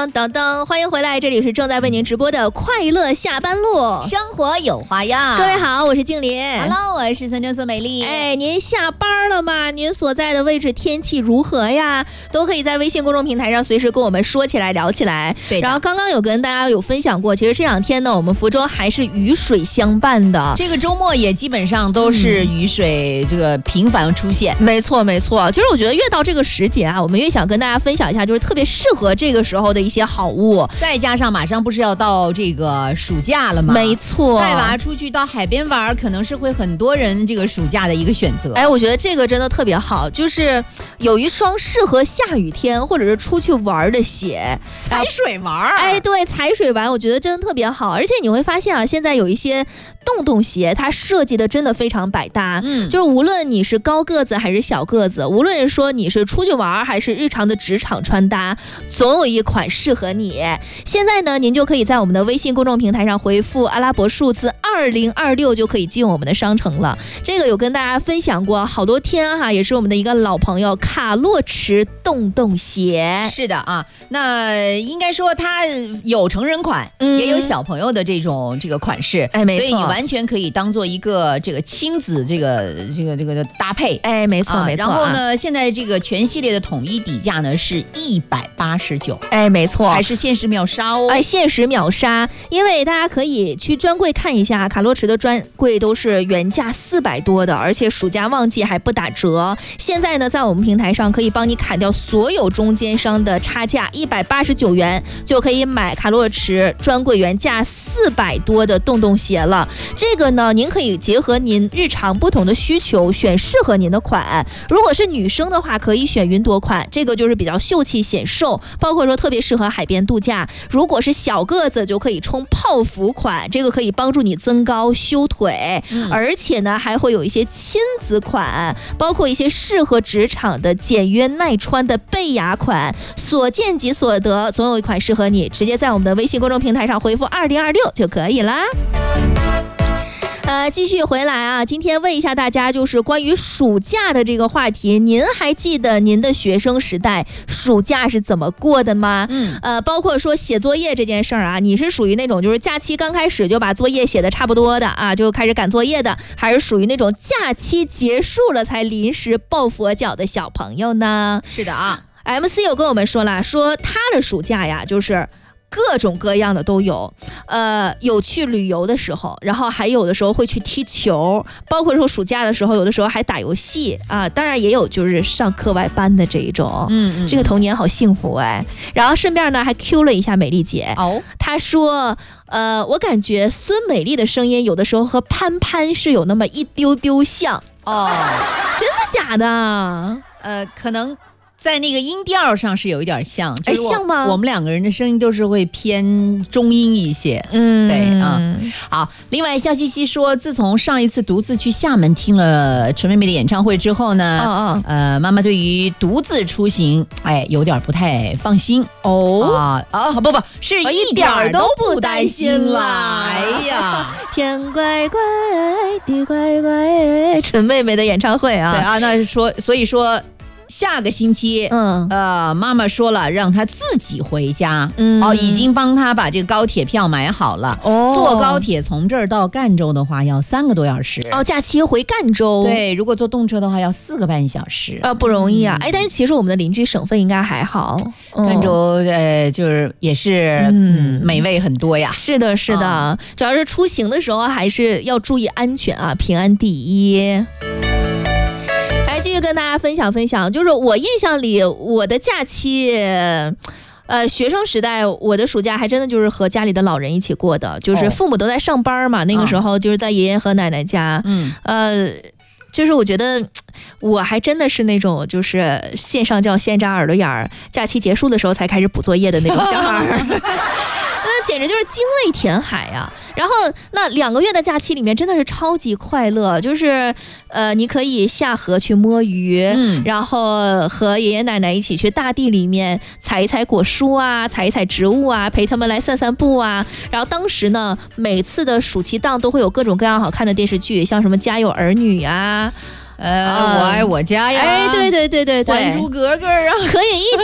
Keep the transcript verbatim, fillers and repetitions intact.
当当当，欢迎回来，这里是正在为您直播的快乐下班路， 生活有花样。 各位好，我是静林。 Hello， 我是孙正素美丽。 哎，您下班了吗？您所在的位置天气如何呀？都可以在微信公众平台上随时跟我们说起来聊起来。 对， 然后刚刚有跟大家有分享过，其实这两天呢，我们福州还是雨水相伴的。 这个周末也基本上都是雨水这个频繁出现。 嗯、没错没错，就是我觉得越到这个时节啊，我们越想跟大家分享一下，就是特别适合这个时候的一些好物。 再加上马上不是要到这个暑假了吗？ 没错， 带娃出去到海边玩，可能是会很多人这个暑假的一个选择。 哎，我觉得这个真的特别好，就是有一双适合下雨天或者是出去玩的鞋， 踩水玩。 哎，对，踩水玩，我觉得真的特别好。而且你会发现啊，现在有一些洞洞鞋，它设计的真的非常百搭。嗯，就是无论你是高个子还是小个子，无论是说你是出去玩还是日常的职场穿搭，总有一款适合你。现在呢，您就可以在我们的微信公众平台上回复阿拉伯数字二零二六，就可以进我们的商城了。这个有跟大家分享过好多天哈，也是我们的一个老朋友卡洛驰洞洞鞋。 是的啊，那应该说它有成人款，嗯、也有小朋友的这种这个款式， 哎，没错， 所以你完全可以当做一个这个亲子这个这个这个搭配， 哎，没错、啊、没错。 然后呢，啊、现在这个全系列的统一底价呢是一百八十九， 哎，没错， 还是限时秒杀哦， 哎，限时秒杀，因为大家可以去专柜看一下，卡洛驰的专柜都是原价四百多的，而且暑假旺季还不打折。现在呢，在我们平台上可以帮你砍掉所有中间商的差价，一百八十九元就可以买卡洛驰专柜原价四百多的洞洞鞋了。这个呢，您可以结合您日常不同的需求，选适合您的款。如果是女生的话，可以选云朵款，这个就是比较秀气显瘦，包括说特别适合海边度假。如果是小个子，就可以冲泡芙款，这个可以帮助你增高修腿、嗯、而且呢还会有一些亲子款，包括一些适合职场的简约耐穿的贝雅款，所见即所得，总有一款适合你，直接在我们的微信公众平台上回复二零二六就可以啦。呃，继续回来啊！今天问一下大家，就是关于暑假的这个话题，您还记得您的学生时代暑假是怎么过的吗？嗯，呃，包括说写作业这件事儿啊，你是属于那种就是假期刚开始就把作业写的差不多的啊，就开始赶作业的，还是属于那种假期结束了才临时抱佛脚的小朋友呢？ 是的啊 ，M C 有跟我们说了，说他的暑假呀，就是各种各样的都有，呃，有去旅游的时候，然后还有的时候会去踢球，包括说暑假的时候，有的时候还打游戏啊，当然也有就是上课外班的这一种，嗯嗯，这个童年好幸福哎。然后顺便呢还 Q 了一下美丽姐，哦，她说，呃，我感觉孙美丽的声音有的时候和潘潘是有那么一丢丢像哦，真的假的？ 呃，可能。在那个音调上是有一点像， 哎，像吗？ 我们两个人的声音都是会偏中音一些，嗯，对啊、嗯。好，另外笑嘻嘻说，自从上一次独自去厦门听了陈妹妹的演唱会之后呢，哦哦呃，妈妈对于独自出行，哎，有点不太放心哦啊啊，不不，是一点都不担心了。哎呀， 天乖乖，地乖乖，陈妹妹的演唱会啊， 对啊，那是说，所以说。下个星期，嗯，呃，妈妈说了，让他自己回家，嗯，哦，已经帮他把这个高铁票买好了。哦，坐高铁从这儿到赣州的话，要三个多小时。 哦，假期回赣州。 对，如果坐动车的话，要四个半小时。 呃，不容易啊。哎、嗯，但是其实我们的邻居省份应该还好。 赣州，呃，就是也是，嗯，美味很多呀。 是的，是的，嗯、主要是出行的时候还是要注意安全啊，平安第一。继续跟大家分享分享，就是我印象里我的假期呃，学生时代我的暑假还真的就是和家里的老人一起过的，就是父母都在上班嘛、哦、那个时候就是在爷爷和奶奶家，嗯，呃就是我觉得我还真的是那种就是线上叫线扎耳朵眼儿，假期结束的时候才开始补作业的那种小孩那简直就是精卫填海啊！然后那两个月的假期里面真的是超级快乐，就是呃，你可以下河去摸鱼，嗯，然后和爷爷奶奶一起去大地里面采一采果蔬啊，采一采植物啊，陪他们来散散步啊。然后当时呢，每次的暑期档都会有各种各样好看的电视剧，像什么《家有儿女》啊。 呃，我爱我家呀！ 哎，对对对对对， 还珠格格啊， 可以一